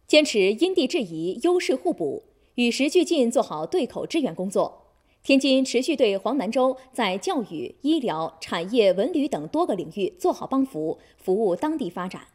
坚持因地制宜、优势互补，与时俱进做好对口支援工作。天津持续对黄南州在教育、医疗、产业、文旅等多个领域做好帮扶，服务当地发展。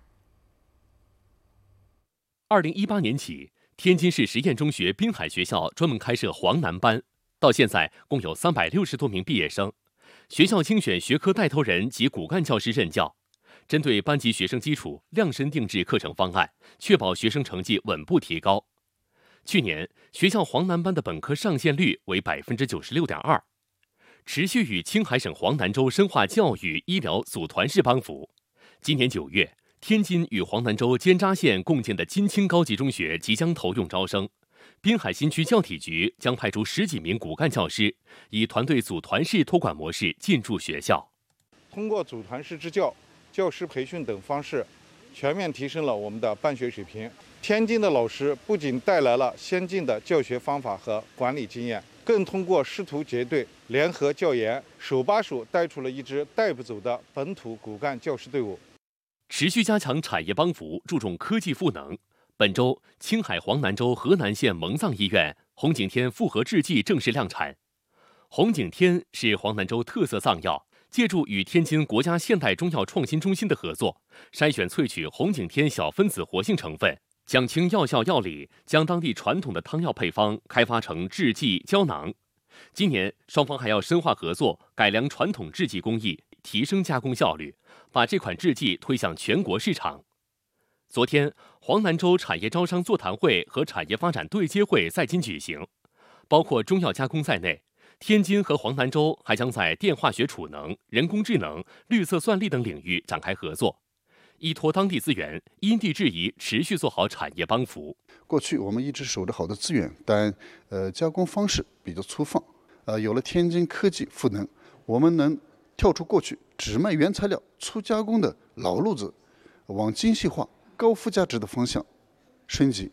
2018年起，天津市实验中学滨海学校专门开设黄南班，到现在共有360多名毕业生。学校精选学科带头人及骨干教师任教，针对班级学生基础量身定制课程方案，确保学生成绩稳步提高。去年，学校黄南班的本科上线率为96.2%，持续与青海省黄南州深化教育、医疗组团式帮扶。今年9月，天津与黄南州尖扎县共建的金青高级中学即将投用招生，滨海新区教体局将派出10几名骨干教师，以团队组团式托管模式进驻学校。 通过组团式支教、教师培训等方式，全面提升了我们的办学水平。天津的老师不仅带来了先进的教学方法和管理经验，更通过师徒结对、联合教研，手把手带出了一支带不走的本土骨干教师队伍。 持续加强产业帮扶，注重科技赋能。本周，青海黄南州河南县蒙藏医院红景天复合制剂正式量产。红景天是黄南州特色藏药，借助与天津国家现代中药创新中心的合作，筛选萃取红景天小分子活性成分，讲清药效药理，将当地传统的汤药配方开发成制剂胶囊。今年，双方还要深化合作，改良传统制剂工艺，提升加工效率，把这款制剂推向全国市场。昨天，黄南州产业招商座谈会和产业发展对接会在京举行，包括中药加工在内，天津和黄南州还将在电化学储能、人工智能、绿色算力等领域展开合作，依托当地资源，因地制宜，持续做好产业帮扶。 过去我们一直守着好的资源，但加工方式比较粗放。有了天津科技赋能，我们能跳出过去只卖原材料、粗加工的老路子，往精细化、高附加值的方向升级。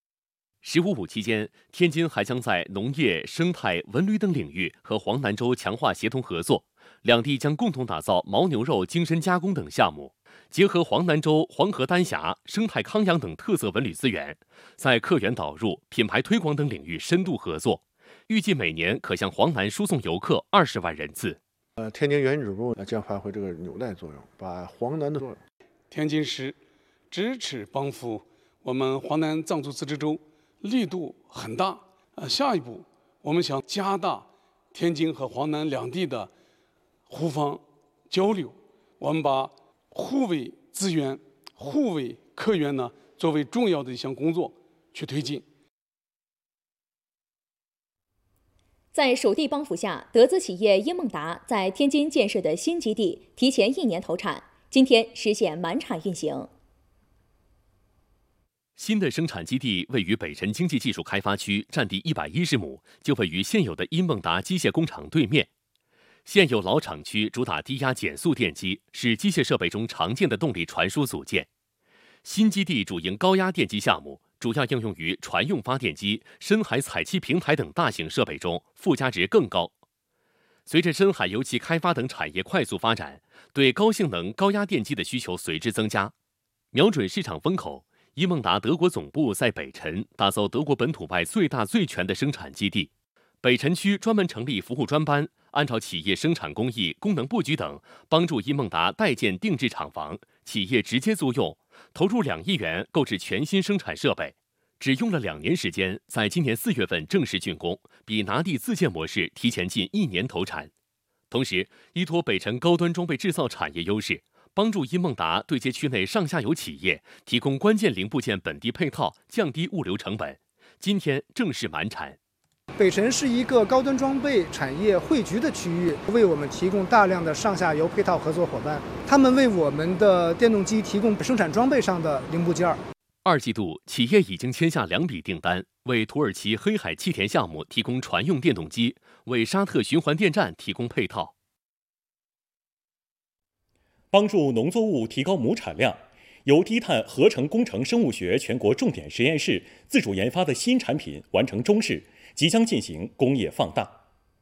15.5期间，天津还将在农业、生态、文旅等领域和黄南州强化协同合作，两地将共同打造牦牛肉精深加工等项目，结合黄南州黄河丹霞、生态康养等特色文旅资源，在客源导入、品牌推广等领域深度合作，预计每年可向黄南输送游客20万人次。 天津原指部将发挥这个纽带作用，把黄南的天津市支持帮扶我们黄南藏族自治州力度很大。下一步我们想加大天津和黄南两地的互访交流，我们把互为资源、互为客源呢作为重要的一项工作去推进。 在属地帮扶下，德资企业英梦达在天津建设的新基地提前1年投产，今天实现满产运行。 新的生产基地位于北辰经济技术开发区，占地110亩，就位于现有的英梦达机械工厂对面。现有老厂区主打低压减速电机，是机械设备中常见的动力传输组件。新基地主营高压电机项目，主要应用于船用发电机、深海采气平台等大型设备中，附加值更高。随着深海油气开发等产业快速发展，对高性能高压电机的需求随之增加。瞄准市场风口，英梦达德国总部在北辰打造德国本土外最大最全的生产基地。北辰区专门成立服务专班，按照企业生产工艺、功能布局等，帮助英梦达代建定制厂房，企业直接租用，投入2亿元购置全新生产设备，只用了2年时间，在今年4月份正式竣工，比拿地自建模式提前近1年投产。同时，依托北辰高端装备制造产业优势，帮助英梦达对接区内上下游企业，提供关键零部件本地配套，降低物流成本。今天正式满产。 北辰是一个高端装备产业汇聚的区域，为我们提供大量的上下游配套合作伙伴，他们为我们的电动机提供生产装备上的零部件。 2季度，企业已经签下2笔订单，为土耳其黑海气田项目提供船用电动机，为沙特循环电站提供配套。 帮助农作物提高亩产量，由低碳合成工程生物学全国重点实验室自主研发的新产品完成中试，即将进行工业放大。